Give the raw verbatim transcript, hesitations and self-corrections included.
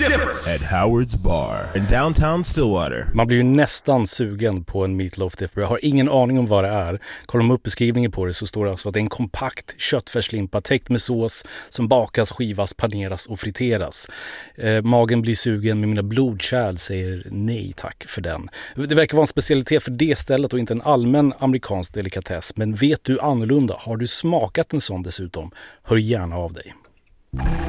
Dips at Howard's Bar in downtown Stillwater. Man blir ju nästan sugen på en meatloaf dip. Jag har ingen aning om vad det är. Kollar man upp beskrivningen på det så står det alltså att det är en kompakt köttfärslimpa täckt med sås som bakas, skivas, paneras och friteras. Eh, magen blir sugen, men mina blodkärl säger nej tack för den. Det verkar vara en specialitet för det stället och inte en allmän amerikansk delikatess. Men vet du annorlunda? Har du smakat en sån dessutom? Hör gärna av dig.